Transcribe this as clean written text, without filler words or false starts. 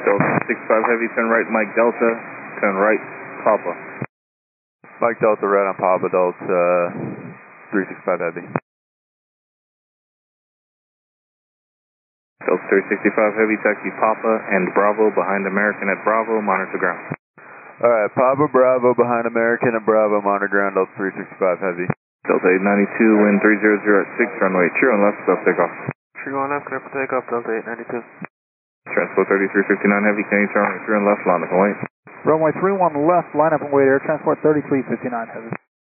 Delta 65 Heavy, turn right Mike Delta, turn right Papa. Mike Delta, right on Papa, Delta 365 Heavy. Delta 365 Heavy, taxi Papa and Bravo behind American at Bravo, monitor ground. Alright, Papa Bravo behind American and Bravo, monitor ground, Delta 365 Heavy. Delta 892, wind 300 at 6, runway true on left, self takeoff. True on left, clear for takeoff, Delta 892. Transport 3359 Heavy, can you turn runway 3 on left, line up and wait? Runway 31 left, line up and wait, Air Transport 3359 Heavy.